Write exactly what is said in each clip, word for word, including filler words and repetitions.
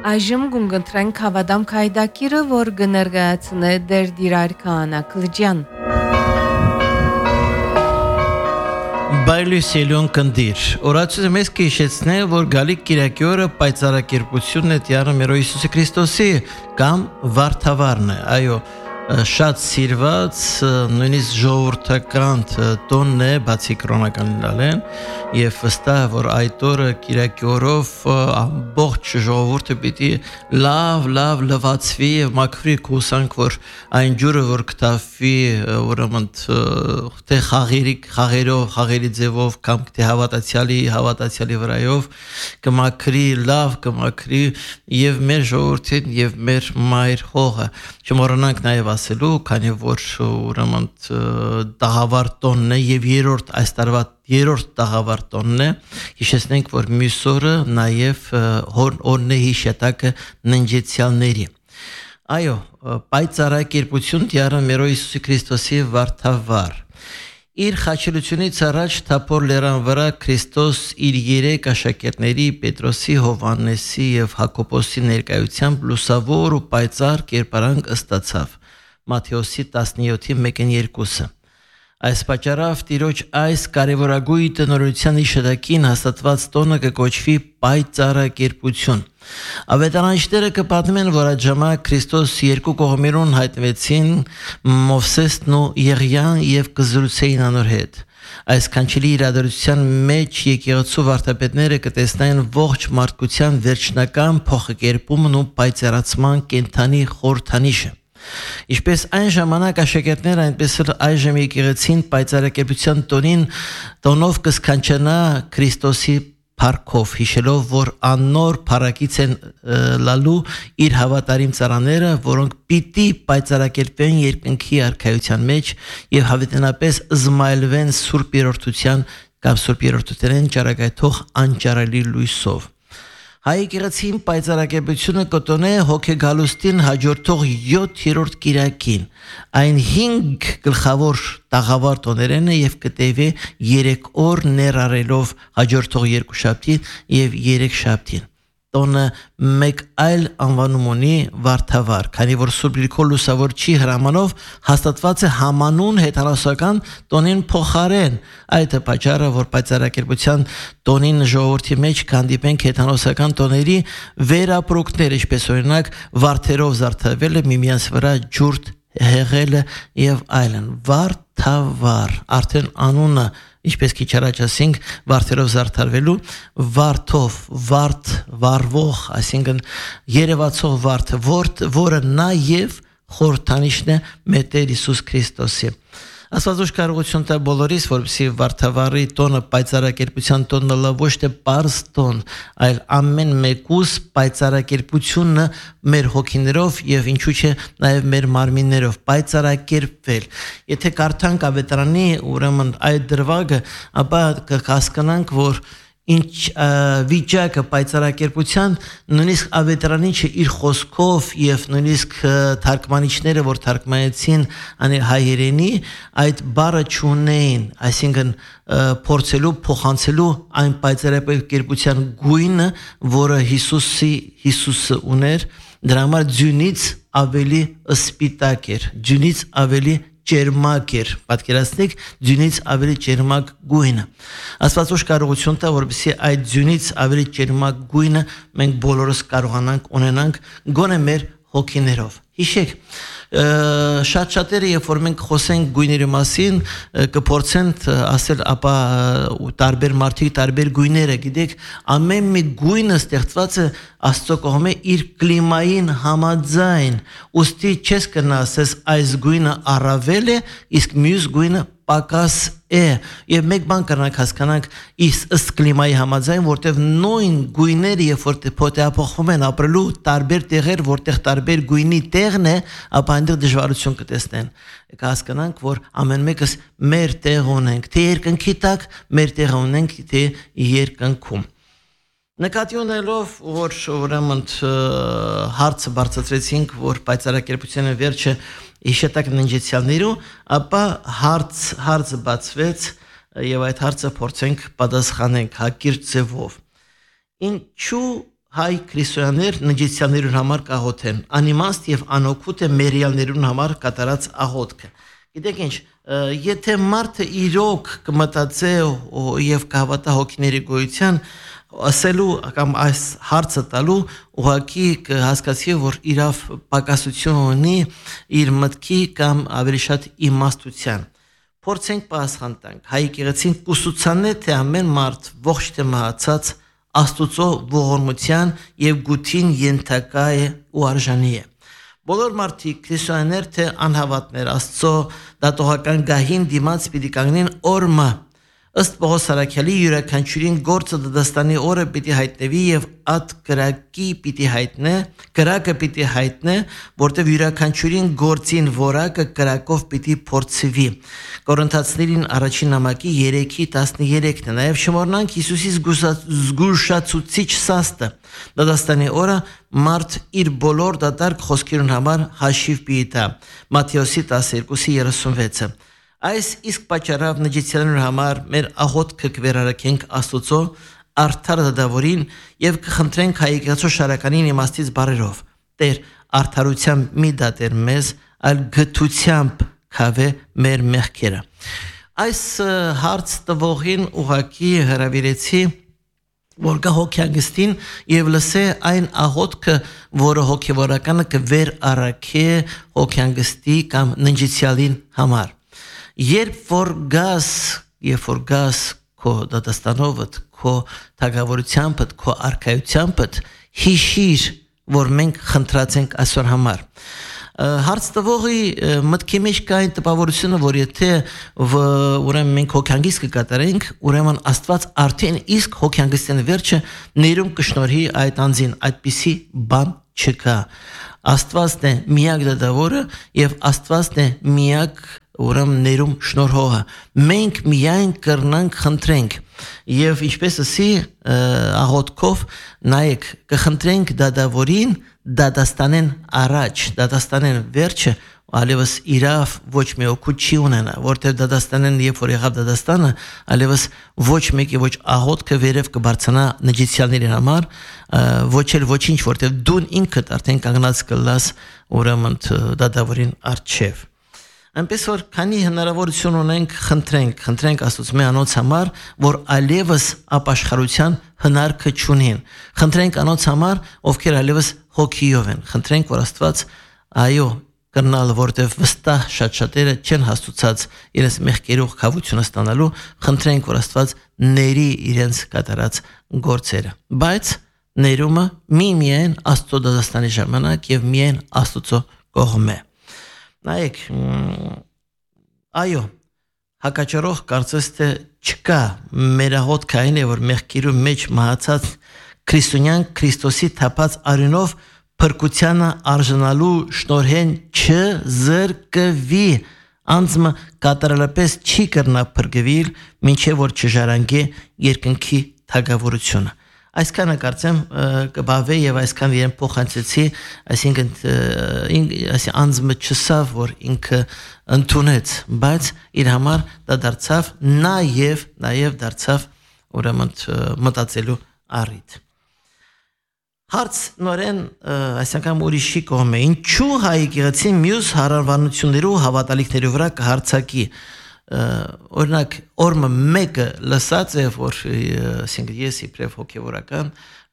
Այժմ գունգընտրենք հավադամ քայդակիրը, որ գներգայացնե դեր դիրար քահանա Կլջյան։ Բայլուսելյոն կնդիր, օրացույցը մեզ կհիշեցնե, որ գալիք կիրակի օրը պայծառակերպությունն է տյառը մեր Հիսուսի Քրիստոսի կամ վարդավառն է, այո, շատ սիրված, նույնիսկ ժողովրդական տոնն է, բացի կրոնական լինալեն, եւ վստահ որ այդ օրը կիրակի օրով ամբողջ ժողովուրդը պիտի լավ լավ լվացվի եւ մաքրի կուսանք որ այն ջուրը որ կտավի ուրեմն թե խաղերի խաղերով խաղերի ձևով կամ թե հավատացյալի հավատացյալի վրայով կմաքրի լավ կմաքրի եւ մեր ժողովրդին եւ մեր մայր հողը չմոռանանք նաեւ ասելու քանի որ ուրեմն տաղավար տոնն է եւ երրորդ այս տարվա երրորդ տաղավար տոնն է հիշեցնենք որ մյուս օրը նաեւ օրն է հիշատակը ննջեցյալների այո պայծառակերպություն տյառը մեր Հիսուսի Քրիստոսի վարդավառ իր խաչելությունից առաջ թափոր լեռան վրա Քրիստոս իր երեք աշակերտների Պետրոսի, Հովհաննեսի եւ Հակոբոսի ներկայությամբ լուսավոր ու պայծառ կերպարանք ստացավ Մատթեոսի տասնյոթի մեկն երկուսը Այս պատճառով Տիրոջ այս կարևորագույն տնօրինության իշտակին հաստատված տոնը կկոչվի պայծառակերպություն Ավետարանիչները կպատմեն, որ այդ ժամանակ Քրիստոս երկու կողմերուն հայտնվեցին Մովսեսն ու Եղիան եւ կզրուցեին անոր հետ Այս կանչելի իրադարձության մեջ եկեղեցու վարդապետները կտեսնեն ողջ մարդկության վերջնական փոխակերպումն ու պայծառացման կենթանի խորհրդանիշը Ինչպես այն ժամանակ աշակերտները այնպես էլ այժմ եկեղեցին պայծառակերպության տոնին տոնով կսքանչանա Քրիստոսի Փառքով հիշելով որ աննոր փառակից են լալու իր հավատարիմ ծառաները որոնք պիտի պայծառակերպեն երկնքի արքայության մեջ եւ հավիտենապես զմայլվեն սուրբ երրորդության կամ սուրբ երրորդության ճառագայթող անճարելի լույսով Հայ եկեղեցին պայծառակերպությունը կտոնե հոգեգալուստին հաջորդող յոթերորդ կիրակին այն հինգ գլխավոր տաղավար տոներն է եւ կտեվի երեք օր ներառելով հաջորդող երկուշաբթին եւ երեքշաբթին տոնը մեկ այլ անվանում ունի վարդավառ քանի որ Սուրբ Գրիգոր Լուսավոր չի հրամանով հաստատված է համանուն հեթանոսական տոնին փոխարեն այդ է պատճառը որ պայծառակերպության տոնին ժողովրդի մեջ կհանդիպենք հեթանոսական տոների վերապրուկներ ինչպես օրինակ վարդերով զարդարվելը միմյանց վրա ջուրդ հեղելը եւ այլն վարդավառ արդեն անունը ինչպես քիչ առաջ ասենք վարդերով զարդարվելու վարդով վարդ վարվող այսինքն երևացող վարդը որը նաեւ խորհրդանիշն է մեր Տեր Հիսուս Քրիստոսի Աստված կարողություն տա բոլորիս որպեսզի վարդավառի տոնը պայծառակերպության տոնը լավ ոչ թե պարզ տոն այլ ամեն մեկուս պայծառակերպությունը մեր հոգիներով եւ ինչու՞ չէ նաեւ մեր մարմիններով պայծառակերպվել եթե կարդանք ավետարանի ուրեմն այդ դրվագը ապա կհասկանանք որ ինչ վիճակը պայծառակերպության նույնիսկ ավետարանիչը իր խոսքով եւ նույնիսկ թարգմանիչները որ թարգմանեցին անի հայերենի այդ բառը չունեին այսինքն փորձելու փոխանցելու այն պայծառակերպության գույնը որը Հիսուսի Հիսուսը ուներ դրա համար ձյունից ավելի սպիտակ էր ձյունից ավելի ջերմակ էր պատկերացնեք ձյունից ավելի ջերմակ գույնը Աստված կարողություն տա որպեսզի այդ ձյունից ավելի ջերմակ գույնը մենք բոլորս կարողանանք ունենանք գոնե մեր հոգիներով հիշեք շատ շատերը երբ որ մենք խոսենք գույների մասին կփորձեն ասել ապա տարբեր մարդիկ տարբեր գույները գիտեք ամեն մի գույնը ստեղծված է Աստծո կողմէ իր կլիմային համաձայն ուստի չես կնա ասես այս գույնը առավել է իսկ մյուս գույնը պակաս է եւ մեկ բան կրնանք հասկանանք ըստ կլիմայի համաձայն որտեվ նույն գույները երբ որ փոթեափոխվում են ապրելու տարբեր տեղեր որտեղ տարբեր գույնի տեղն է ապա այնտեղ դժվարություն կտեսնեն կհասկանանք որ ամեն մեկս մեր տեղ ունենք թե երկնքի տակ մեր տեղ ունենք թե երկնքում Նկատի ունելով որ ուրեմն հարցը բարձրացրեցինք որ պայծառակերպությունը վերջը իշտակ ննջեցյալներու ապա հարց հարցը բացվեց եւ այդ հարցը փորձենք պատասխանենք հակիրճ ձևով ինչու հայ քրիստոնյաներ նջիցյաներուն համար կաղոթեն, անիմաստ եւ անօգուտ է մերյալներուն համար կատարած աղոթքը։ Գիտեք ինչ, եթե մարդը իրոք կմտածե եւ կհավատա հոգիների գոյության, ասելու կամ այս հարցը տալու ուղղակի կհասկացի, որ իրավ պակասություն ունի իր մտքի կամ ավելի շատ իմաստության։ Փորձենք պատասխանենք, հայ եկեղեցին կուսուցանե թե ամեն մարդ ողջ թե մահացած Աստուծո ողորմության եւ գութին ենթակա է ու արժանի է։ Բոլոր մարդիկ քրիստոնյաներ թե անհավատներ Աստծո դատողական գահին դիմաց պիտի կանգնեն օրը ըստ Պողոս Արաքյալի յուրաքանչյուրին գործը դատաստանի օրը պիտի հայտնվի եւ ատ կրակի պիտի հայտնե, կրակը պիտի հայտնե, որտեւ յուրաքանչյուրին գործին որակը կրակով պիտի փորձվի։ Կորինթացիներին առաջին նամակի երեքի տասներեքն է։ Նաեւ շմորնանք Հիսուսի զգուշացուցիչ սաստը։ Դատաստանի օրը մարդ իր բոլոր դատարկ խոսքերուն համար հաշիվ պիտի տա։ Մատթեոսի տասներկու երեսունվեցը։ Այս իսկ պատճառով նջիցյաներուն համար մեր աղոթքը կվերարարենք Աստուծո արդար դատավորին եւ կխնդրենք հայ եկեղեցու շարականին իմաստից բարերով։ Տեր արդարությամբ մի դատեր մեզ, այլ գթությամբ քավե մեր մեղքերը։ Այս հարց տվողին ուղակի հրավիրեցի, որ գա հոգեանգստին եւ լսե այն աղոթքը, որը հոգեվորականը կվեր առաքե հոգեանգստի կամ նջիցյալին համար։ Երբ որ գաս, երբ որ գաս քո դատաստանովդ, քո թագավորությանդ, քո արքայությանդ, հիշիր, որ մենք խնդրած ենք այսօր համար։ Հարց տվողի մտքի մեջ կա այն տպավորությունը, որ եթե ուրեմն մենք հոգեանգիստ կկատարենք, ուրեմն Աստված արդեն իսկ հոգեանգստին վերջը ներում կշնորհի այդ անձին, այդպիսի բան չկա։ Աստվածն է միակ դատավորը եւ Աստվածն է միակ ուրեմն ներում շնորհողը։ Մենք միայն կրնանք խնդրենք եւ ինչպես ասի աղոթքով նայեք կխնդրենք դատավորին դատաստանեն առաջ, դատաստանեն վերջը, այլևս իրավ ոչ մի օգուտ չի ունենա, որտեղ դատաստանեն երբ որ եղավ դատաստանը, այլևս ոչ մեկի ոչ աղոթքը վերև կբարձանա նջիցյալների համար, ոչ էլ ոչինչ, որտեղ դու ինքդ արդեն կանգնած կլաս ուրեմն դատավորին առջև։ Այնպես որ քանի հնարավորություն ունենք խնդրենք, խնդրենք Աստծո անոց համար, որ այլևս ապաշխարության հնարքը չունին։ Խնդրենք անոց համար, ովքեր այլևս հոգիով են։ Խնդրենք, որ Աստված այո, կրնալ, որտեվ վստահ շատ-շատերը չեն հաստուցած իրենց մեղքերով խավությունը ստանալու, խնդրենք, որ Աստված ների իրենց կատարած գործերը։ Բայց ներումը միմիայն Աստծո դատաստանի ժամանակ եւ միայն Աստծո կողմ է։ Նայեք, այո, հակաճարող կարծես թե չկա մերահոտք այն է, որ մեղքերու մեջ մահացած քրիստոնյան Քրիստոսի թափած արյունով փրկությանը արժանալու շնորհեն չզրկվի, անձը կատարելապես չի կրնա փրկվել, մինչև որ չժարանգե երկնքի թագավորությունը։ Այսքանը կարծեմ կբավե եւ այսքան իրեն փոխանցեցի, այսինքն այսի անձը չսավ, որ ինքը ընդունեց, բայց իր համար դա դարձավ նաեւ նաեւ դարձավ ուրեմն մտածելու առիթ։ Հարց նորեն այսինքն ուրիշի կողմ է, ինչու հայ եկեղեցին մյուս հարավանություններու հավատալիքների վրա կհարցակի։ Օրինակ օրը մեկը լսած է, որ ասենք ես իբրև հոգևորական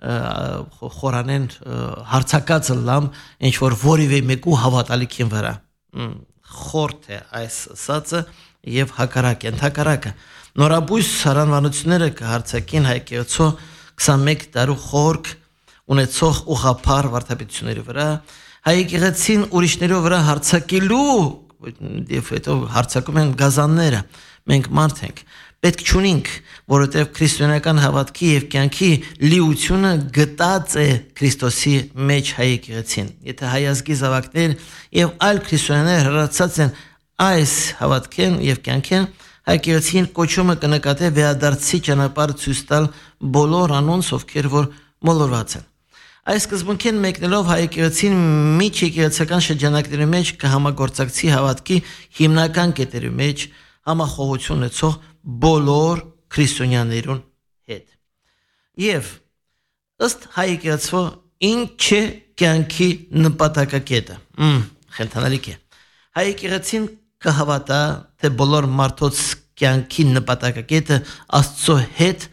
խորանեն հարցակած լամ ինչ որ որևէ մեկու հավատալիքին վրա խորտ է այս ասածը եւ հակառակ ընդհակառակը նորաբույս հարանվանությունները կհարցակին հայ եկեղեցու քսանմեկ տարու խորք ունեցող ուղղափառ վարդապետությունների վրա հայ եկեղեցին ուրիշներով վրա հարցակելու եւ հետո հարցակում են գազանները մենք մարդ ենք պետք չունենք որովհետեւ քրիստոնեական հավատքի եւ կյանքի լիությունը գտած է Քրիստոսի մեջ հայ եկեղեցին եթե հայ ազգի զավակներ եւ այլ քրիստոնյաներ հրացած են այս հավատքեն եւ կյանքեն հայ եկեղեցին կոչումը կնկատե վերադարձի ճանապարհ ցույց տալ բոլոր անոնց ովքեր որ մոլորված են Այս սկզբունքին մեկնելով հայ եկեղեցին միջ եկեղեցական շրջանակների մեջ կհամագործակցի հավատքի հիմնական կետերի մեջ համախոհություն ունեցող բոլոր քրիստոնյաներուն հետ։ Եվ ըստ հայ եկեղեցու ինչ է կյանքի նպատակակետը։ Մմ, խենթանալիք է։ Հայ եկեղեցին կհավատա, թե բոլոր մարդոց կյանքի նպատակակետը Աստծո հետ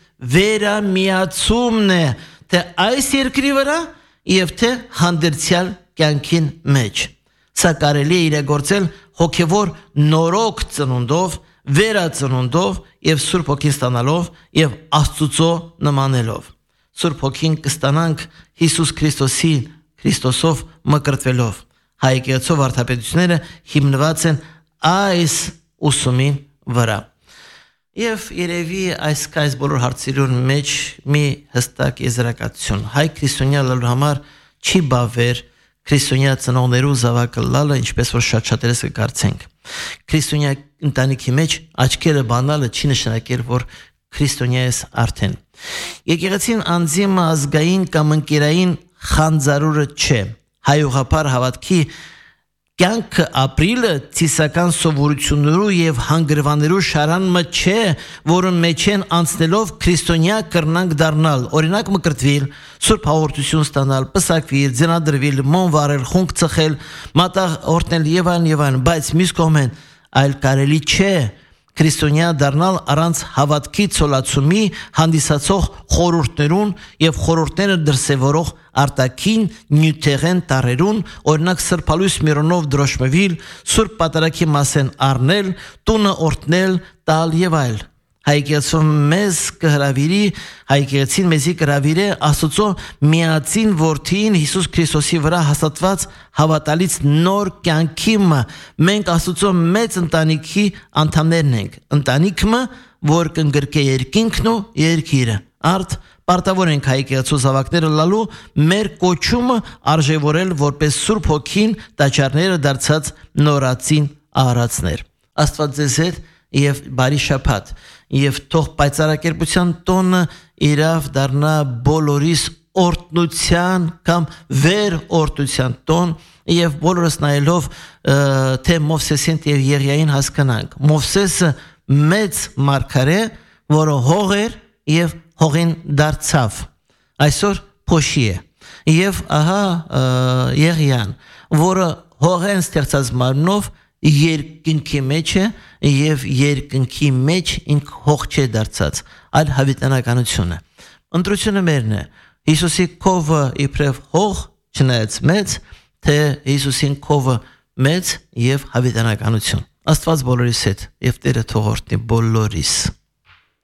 վերամիացումն է, թե այս երկրի վրա եւ թե հանդերձյալ կյանքին մեջ։ Սա կարելի է իրագործել հոգևոր նորոգ ծնունդով, վերածնունդով եւ Սուրբ Հոգին ստանալով եւ Աստծո նմանելով։ Սուրբ Հոգին կստանանք Հիսուս Քրիստոսի Քրիստոսով մկրտվելով։ Հայ եկեղեցու վարդապետությունները հիմնված են այս ուսումի վրա։ Եվ երևի այս կայս բոլոր հարցերուն մեջ մի հստակ եզրակացություն։ Հայ քրիստոնյա լալու համար չի բավեր քրիստոնյա ծնողներու զավակը լալը, ինչպես որ շատ շատերս կկարծենք։ Քրիստոնյա ընտանիքի մեջ աչքերը բանալը չի նշանակել, որ քրիստոնյա ես արդեն։ Եկեղեցին անձիմը ազգային կամ ընկերային խանձարուրը չէ։ Հայողապար հավատքի կյանքը ապրիլը ցիսական սովորություններու եւ հանգրվաներու շարանը չէ, որը մեջ են անցնելով քրիստոնյա կրնանք դառնալ, օրինակ մկրտվել, սուրբ հաղորդություն ստանալ, պսակվել, ձնադրվել, մոն վարել, խունկ ծխել, մատաղ օրտնել եւ այլն եւ այլն, բայց մյուս կողմեն այլ կարելի չէ քրիստոնյա դառնալ առանց հավատքի ցոլացումի հանդիսացող խորհուրդներուն եւ խորհուրդները դրսևորող արտաքին նյութերեն տարերուն, օրինակ սրբալույս միրոնով դրոշմվել, սուրբ պատարագի մասեն առնել, տունը օրտնել, տալ եւ այլ։ Հայ եկեղեցին մեզ կհրավիրի, հայ եկեղեցին մեզի կհրավիրե Աստծո միածին որդին Հիսուս Քրիստոսի վրա հաստատված հավատալից նոր կյանքի։ Մենք Աստծո մեծ ընտանիքի անդամներն ենք։ Ընտանիքը, որ կընդգրկե երկինքն ու երկիրը։ Արդ պարտավոր ենք հայ եկեղեցու զավակները լալու մեր կոչումը արժևորել որպես Սուրբ Հոգին տաճարները դարձած նորածին արարածներ։ Աստված ձեզ հետ եւ բարի շաբաթ, եւ թող պայծառակերպության տոնը իրավ դառնա բոլորիս օրտնության կամ վեր օրտության տոն, եւ բոլորս նայելով թե Մովսեսին եւ Եղիային հասկանանք։ Մովսեսը մեծ մարգարե, որը հող էր եւ հողին դարձավ, այսօր փոշի է, եւ ահա Եղիան, որը հողեն ստեղծած մարմնով երկնքի մեջ է եւ երկնքի մեջ ինք հող չէ դարձած, այլ հավիտենականություն է։ Ընտրությունը մերն է։ Հիսուսի կովը իբրև հող չնայած մեծ, թե Հիսուսին կովը մեծ եւ հավիտենականություն։ Աստված բոլորիս հետ եւ Տերը թող օրհնի բոլորիս։